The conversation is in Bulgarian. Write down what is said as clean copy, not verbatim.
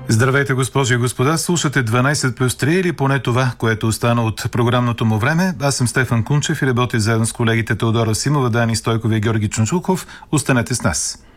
Здравейте, госпожи и господа, слушате 12 плюс 3 или поне това, което остана от програмното му време. Аз съм Стефан Кунчев и работя заедно с колегите Теодора Симова, Дани Стойкова и Георги Чунчулков. Останете с нас.